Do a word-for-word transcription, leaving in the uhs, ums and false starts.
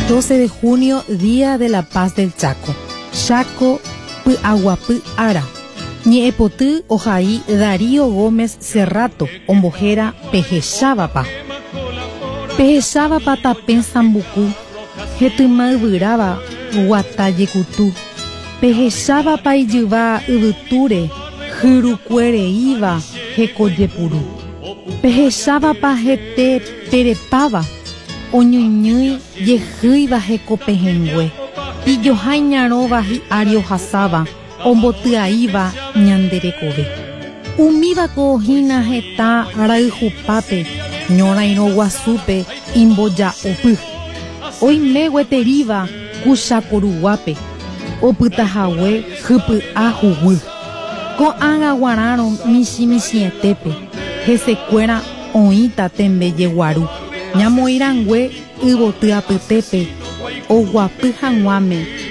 doce de junio, Día de la Paz del Chaco. Chaco, Py'aguapy Ara. Ñe'ẽpoty ohai Darío Gómez Cerrato, ombojéra Pehecháva-pa. Pehecháva-pa tape Sambuku, hetyma yvyráva guata jekutu. Pehecháva-pa ijyva yvytúre, hyrukuereíva hekojepuru. Pehecháva-pa hete terepáva, oñyñy jehýiva hekopehẽngue. Ijohaiñaróva hi'ári ohasáva, ombotya'íva ñanderekove. Umívako ohína heta rayhupápe, ñorairõ guasúpe imboja'opy. Oime gueteríva kuchakoruguápe, opytahague hypy'a huguy. Ko'ág̃a g̃uarãrõ michĩmichĩetépe, hesekuéra oĩta tembeje guaru. Ñamoĩrangue yvoty apytépe, oguapy hag̃uáme